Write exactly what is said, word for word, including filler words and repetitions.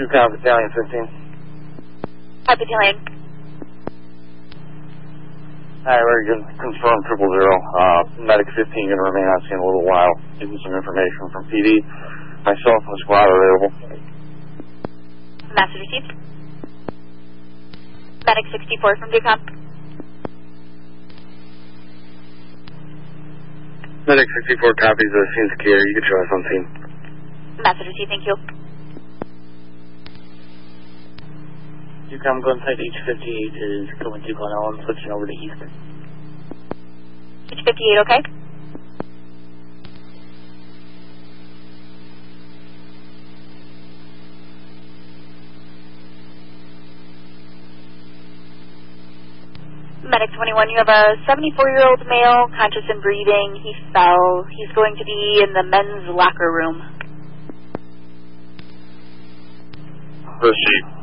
Yukon Battalion fifteen. Hi, Battalion. Hi, we're going to confirm triple zero. Uh, Medic fifteen going to remain on scene a little while, getting some information from P D. Myself and the squad are available. Message received. Medic sixty-four from Ducom. Medic sixty-four copies, the scene's clear. You can show us on scene. Message received, thank you. Ducom, go inside H fifty-eight is going to Glen Ellen, switching over to Eastern. H fifty-eight, okay? Medic twenty-one, you have a seventy-four-year-old male, conscious and breathing. He fell. He's going to be in the men's locker room. Proceed.